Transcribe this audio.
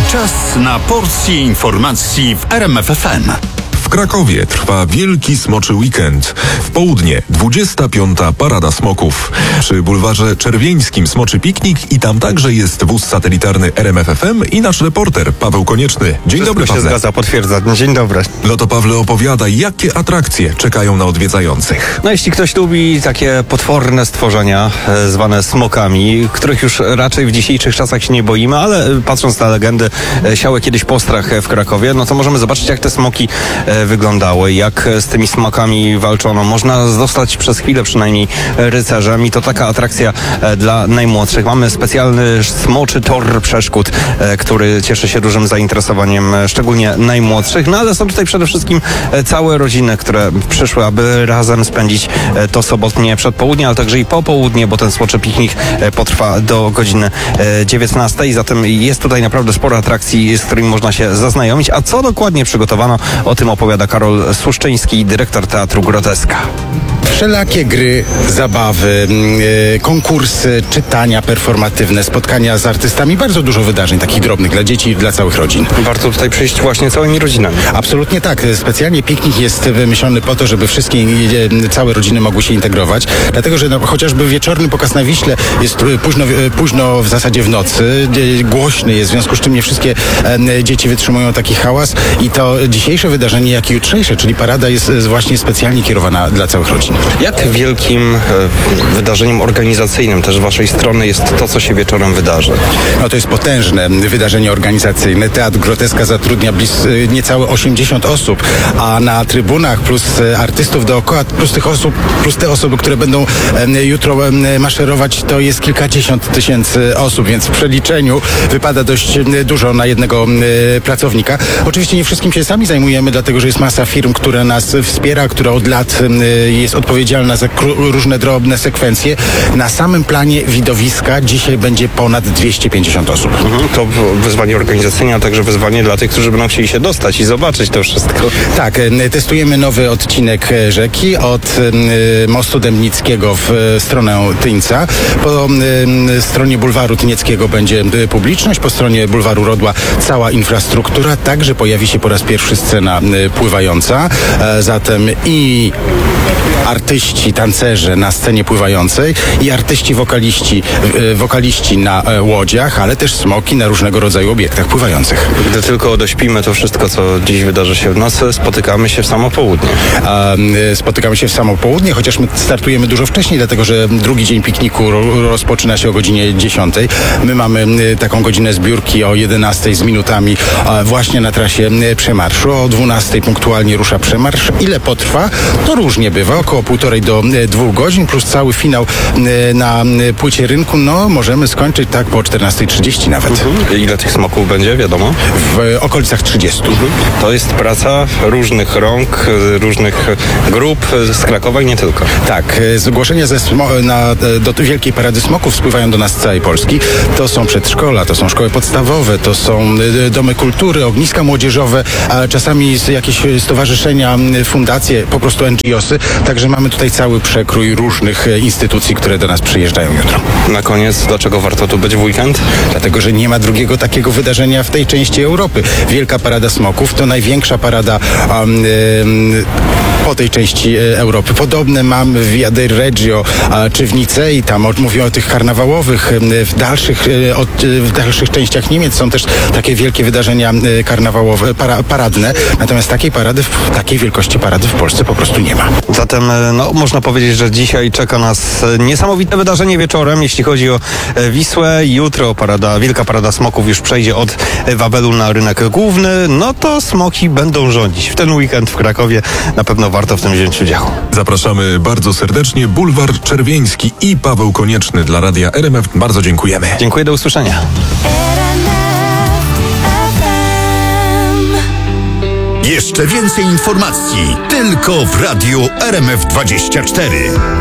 Czas na porcję informacji w RMF FM. W Krakowie trwa Wielki Smoczy Weekend. W południe 25. Parada Smoków. Przy bulwarze Czerwieńskim smoczy piknik i tam także jest wóz satelitarny RMF FM i nasz reporter Paweł Konieczny. Dzień dobry, Pawle. Pawle. Się zgadza, potwierdza. Dzień dobry. No to Pawle, opowiadaj, jakie atrakcje czekają na odwiedzających. No jeśli ktoś lubi takie potworne stworzenia zwane smokami, których już raczej w dzisiejszych czasach się nie boimy, ale patrząc na legendy, siały kiedyś postrach w Krakowie, no to możemy zobaczyć, jak te smoki wyglądały, jak z tymi smokami walczono. Można zostać przez chwilę przynajmniej rycerzem i to taka atrakcja dla najmłodszych. Mamy specjalny smoczy tor przeszkód, który cieszy się dużym zainteresowaniem, szczególnie najmłodszych, no ale są tutaj przede wszystkim całe rodziny, które przyszły, aby razem spędzić to sobotnie przedpołudnie, ale także i popołudnie, bo ten smoczy piknik potrwa do godziny 19. Zatem jest tutaj naprawdę sporo atrakcji, z którymi można się zaznajomić. A co dokładnie przygotowano, o tym opowiada Karol Suszczyński, dyrektor Teatru Groteska. Wszelakie gry, zabawy, konkursy, czytania performatywne, spotkania z artystami, bardzo dużo wydarzeń takich drobnych dla dzieci i dla całych rodzin. Warto tutaj przyjść właśnie całymi rodzinami. Absolutnie tak. Specjalnie piknik jest wymyślony po to, żeby wszystkie, całe rodziny mogły się integrować, dlatego że chociażby wieczorny pokaz na Wiśle jest późno w zasadzie w nocy, głośny jest, w związku z czym nie wszystkie dzieci wytrzymują taki hałas i to dzisiejsze wydarzenie, jak i jutrzejsze, czyli parada jest właśnie specjalnie kierowana dla całych rodzin. Jak wielkim wydarzeniem organizacyjnym też waszej strony jest to, co się wieczorem wydarzy? No to jest potężne wydarzenie organizacyjne. Teatr Groteska zatrudnia niecałe 80 osób, a na trybunach plus artystów dookoła, plus te osoby, które będą jutro maszerować, to jest kilkadziesiąt tysięcy osób, więc w przeliczeniu wypada dość dużo na jednego pracownika. Oczywiście nie wszystkim się sami zajmujemy, dlatego że jest masa firm, które nas wspiera, która od lat jest odpowiedzialna za różne drobne sekwencje. Na samym planie widowiska dzisiaj będzie ponad 250 osób. To wyzwanie organizacyjne, a także wyzwanie dla tych, którzy będą chcieli się dostać i zobaczyć to wszystko. Tak, testujemy nowy odcinek rzeki od mostu Dębnickiego w stronę Tyńca. Po stronie bulwaru Tynieckiego będzie publiczność, po stronie bulwaru Rodła cała infrastruktura, także pojawi się po raz pierwszy scena pływająca, zatem i artyści, tancerze na scenie pływającej i artyści, wokaliści na łodziach, ale też smoki na różnego rodzaju obiektach pływających. Gdy tylko dośpimy to wszystko, co dziś wydarzy się w nocy, spotykamy się w samo południe. Spotykamy się w samo południe, chociaż my startujemy dużo wcześniej, dlatego że drugi dzień pikniku rozpoczyna się o godzinie 10. My mamy taką godzinę zbiórki o 11 z minutami właśnie na trasie przemarszu. O 12 punktualnie rusza przemarsz. Ile potrwa? To różnie bywa. Około 1,5 do 2 godzin, plus cały finał na płycie rynku. No, możemy skończyć tak po 14:30 nawet. Ile tych smoków będzie, wiadomo? W okolicach 30. To jest praca różnych rąk, różnych grup z Krakowa i nie tylko. Tak, zgłoszenia do Wielkiej Parady Smoków spływają do nas z całej Polski. To są przedszkola, to są szkoły podstawowe, to są domy kultury, ogniska młodzieżowe, a czasami jakieś stowarzyszenia, fundacje, po prostu NGO-sy. Także mamy tutaj cały przekrój różnych instytucji, które do nas przyjeżdżają jutro. Na koniec, dlaczego warto tu być w weekend? Dlatego, że nie ma drugiego takiego wydarzenia w tej części Europy. Wielka Parada Smoków to największa parada po tej części Europy. Podobne mamy w Via del Reggio czy w Nicei, tam mówią o tych karnawałowych. W dalszych częściach Niemiec są też takie wielkie wydarzenia karnawałowe, paradne. Natomiast takiej wielkości parady w Polsce po prostu nie ma. Zatem można powiedzieć, że dzisiaj czeka nas niesamowite wydarzenie wieczorem, jeśli chodzi o Wisłę. Jutro Wielka Parada Smoków już przejdzie od Wawelu na rynek główny. No to smoki będą rządzić. W ten weekend w Krakowie na pewno warto w tym wziąć udział. Zapraszamy bardzo serdecznie. Bulwar Czerwieński i Paweł Konieczny dla Radia RMF. Bardzo dziękujemy. Dziękuję, do usłyszenia. Jeszcze więcej informacji tylko w Radiu RMF 24.